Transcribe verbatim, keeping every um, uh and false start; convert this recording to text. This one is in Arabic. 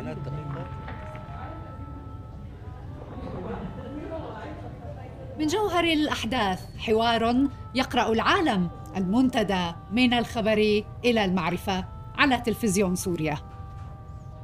إعلانات دقيقة. من جوهر الأحداث حوار يقرأ العالم، المنتدى من الخبر إلى المعرفة على تلفزيون سوريا.